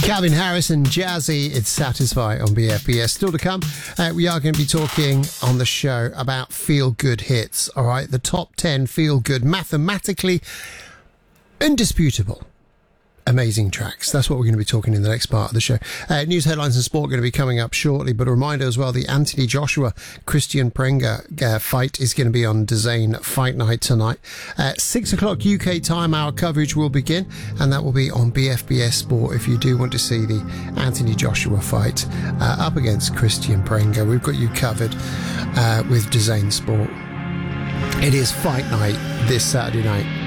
Calvin Harris and Jazzy, it's Satisfy on BFBS. Still to come, we are going to be talking on the show about feel-good hits, all right? The top 10 feel-good, mathematically indisputable, amazing tracks. That's what we're going to be talking in the next part of the show. News, headlines and sport are going to be coming up shortly, but a reminder as well, the Anthony Joshua, Christian Prenga fight is going to be on DAZN Fight Night tonight. 6 o'clock UK time, our coverage will begin, and that will be on BFBS Sport if you do want to see the Anthony Joshua fight up against Christian Prenga. We've got you covered with DAZN Sport. It is Fight Night this Saturday night.